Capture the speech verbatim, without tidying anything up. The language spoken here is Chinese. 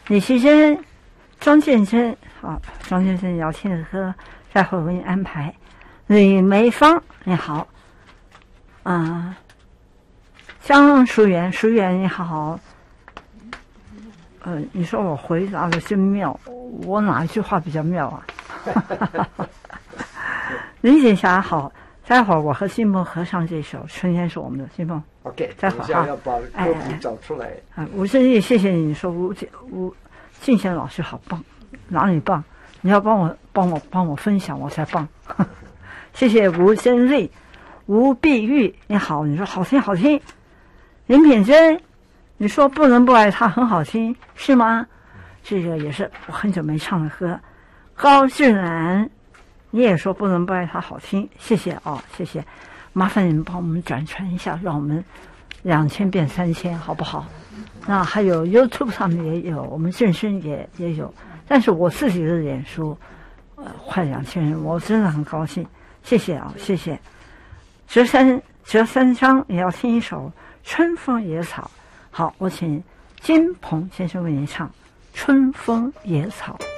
李希珍、庄建珍，好，庄建珍要听的歌，待会儿我给你安排。李梅芳，你好，啊、呃，江淑媛，淑媛你好，呃，你说我回答的真妙，我哪一句话比较妙啊？林锦霞好，待会儿我和金鹏合唱这首《春天是我们的》，金鹏。 OK， 待会儿哈， 要把歌笔找出来。 啊，吴振义，谢谢你说吴吴敬贤老师好棒，哪里棒？你要帮我帮我帮我分享，我才棒。谢谢吴振瑞，吴碧玉你好，你说好听好听。林品珍，你说不能不爱他很好听是吗？这个也是我很久没唱的歌。高志兰，你也说不能不爱他好听，谢谢哦，谢谢。麻烦你们帮我们转传一下，让我们两千变三千，好不好？那还有 YouTube 上面也有，我们正声也也有，但是我自己的脸书，呃，快两千人，我真的很高兴，谢谢啊，谢谢。折三折三章也要听一首《春风野草》，好，我请金鹏先生为您唱《春风野草》。